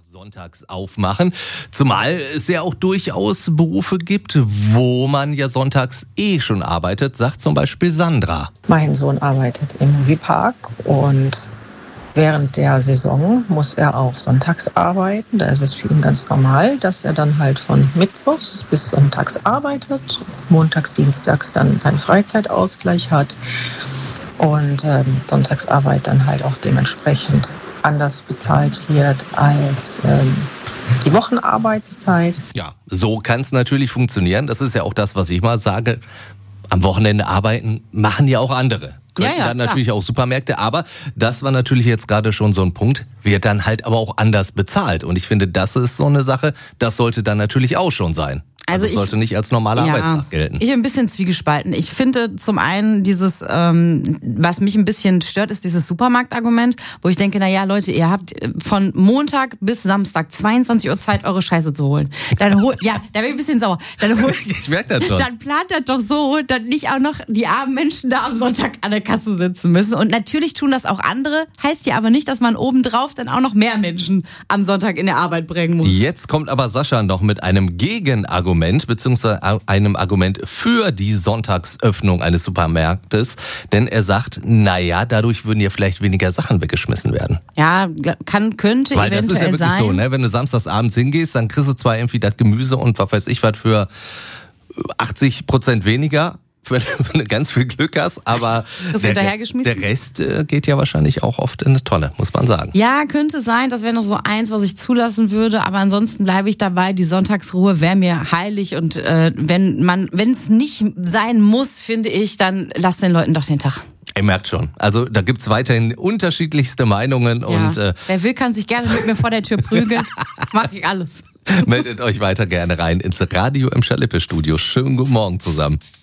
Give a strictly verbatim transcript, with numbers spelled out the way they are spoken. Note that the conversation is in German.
Sonntags aufmachen, zumal es ja auch durchaus Berufe gibt, wo man ja sonntags eh schon arbeitet, sagt zum Beispiel Sandra. Mein Sohn arbeitet im Moviepark und während der Saison muss er auch sonntags arbeiten. Da ist es für ihn ganz normal, dass er dann halt von Mittwochs bis Sonntags arbeitet, montags, dienstags dann seinen Freizeitausgleich hat und ähm, Sonntagsarbeit dann halt auch dementsprechend anders bezahlt wird als ähm, die Wochenarbeitszeit. Ja, so kann es natürlich funktionieren. Das ist ja auch das, was ich mal sage. Am Wochenende arbeiten machen ja auch andere. Könnten ja, ja, dann natürlich klar. Auch Supermärkte. Aber das war natürlich jetzt gerade schon so ein Punkt, wird dann halt aber auch anders bezahlt. Und ich finde, das ist so eine Sache, das sollte dann natürlich auch schon sein. Also, also es sollte nicht als normaler ja, Arbeitstag gelten. Ich bin ein bisschen zwiegespalten. Ich finde zum einen dieses, ähm, was mich ein bisschen stört, ist dieses Supermarktargument, wo ich denke, na ja, Leute, ihr habt von Montag bis Samstag zweiundzwanzig Uhr Zeit, eure Scheiße zu holen. Dann hol, ja, da bin ich ein bisschen sauer. Dann holt, ich merke das schon. Dann plant das doch so, dass nicht auch noch die armen Menschen da am Sonntag an der Kasse sitzen müssen. Und natürlich tun das auch andere, heißt ja aber nicht, dass man obendrauf dann auch noch mehr Menschen am Sonntag in der Arbeit bringen muss. Jetzt kommt aber Sascha noch mit einem Gegenargument, beziehungsweise einem Argument für die Sonntagsöffnung eines Supermarktes, denn er sagt, naja, dadurch würden ja vielleicht weniger Sachen weggeschmissen werden. Ja, kann, könnte Weil eventuell sein. Weil das ist ja wirklich sein. So, ne? Wenn du samstags abends hingehst, dann kriegst du zwar irgendwie das Gemüse und was weiß ich was für achtzig Prozent weniger, wenn du ganz viel Glück hast, aber der, der Rest geht ja wahrscheinlich auch oft in eine Tonne, muss man sagen. Ja, könnte sein, das wäre noch so eins, was ich zulassen würde, aber ansonsten bleibe ich dabei, die Sonntagsruhe wäre mir heilig und äh, wenn man, wenn es nicht sein muss, finde ich, dann lass den Leuten doch den Tag. Ihr merkt schon, also da gibt's weiterhin unterschiedlichste Meinungen. Ja. Und äh, wer will, kann sich gerne mit mir vor der Tür prügeln, mach ich alles. Meldet euch weiter gerne rein ins Radio im Schalippe-Studio. Schönen guten Morgen zusammen.